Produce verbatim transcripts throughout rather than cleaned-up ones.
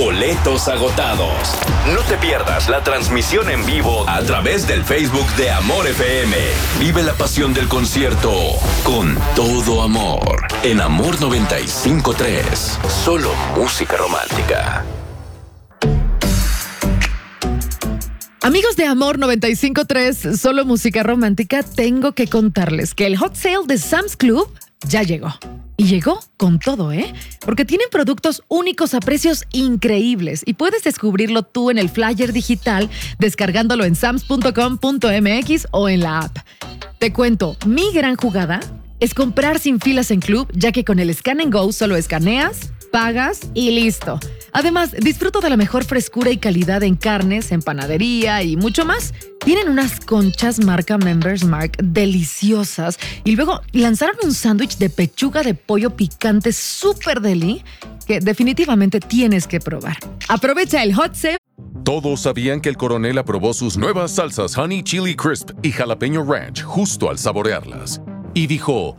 boletos agotados. No te pierdas la transmisión en vivo a través del Facebook de Amor F M. Vive la pasión del concierto con todo amor en Amor noventa y cinco punto tres. Solo música romántica. Amigos de Amor noventa y cinco punto tres, solo música romántica, tengo que contarles que el Hot Sale de Sam's Club ya llegó. Y llegó con todo, ¿eh? Porque tienen productos únicos a precios increíbles y puedes descubrirlo tú en el flyer digital descargándolo en sams punto com punto m x o en la app. Te cuento, mi gran jugada es comprar sin filas en Club, ya que con el Scan and Go solo escaneas, pagas y listo. Además, disfruto de la mejor frescura y calidad en carnes, en panadería y mucho más. Tienen unas conchas marca Members Mark deliciosas y luego lanzaron un sándwich de pechuga de pollo picante súper deli que definitivamente tienes que probar. Aprovecha el Hot Sale. Todos sabían que el coronel aprobó sus nuevas salsas Honey Chili Crisp y Jalapeño Ranch justo al saborearlas. Y dijo...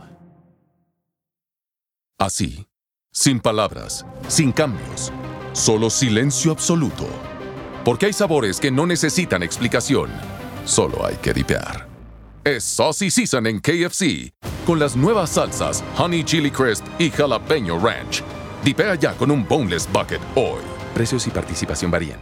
así, sin palabras, sin cambios, solo silencio absoluto. Porque hay sabores que no necesitan explicación, solo hay que dipear. Es Saucy Season en K F C, con las nuevas salsas Honey Chili Crisp y Jalapeño Ranch. Dipea ya con un Boneless Bucket hoy. Precios y participación varían.